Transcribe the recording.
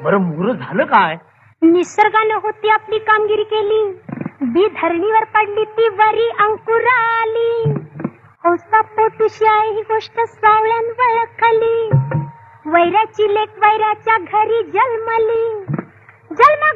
बरं मूर झालं काय? निसर्गानं होती आपली कामगिरी केली, बी धरणीवर पडली ती वरी अंकुराली. हौसा पोटुशी आहे ही गोष्ट सावळ्यान वळखली, वैराची लेक वैराच्या घरी जन्मली. जन्म